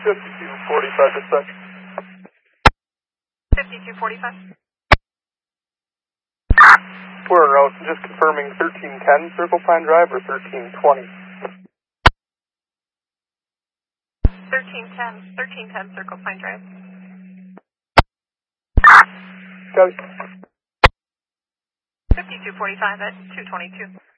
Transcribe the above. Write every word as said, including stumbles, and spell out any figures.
fifty-two forty-five to sec. fifty-two forty-five. We're en route, just confirming thirteen ten Circle Pine Drive or thirteen twenty. thirteen ten, thirteen ten Circle Pine Drive. Got it. fifty-two forty-five at two twenty-two.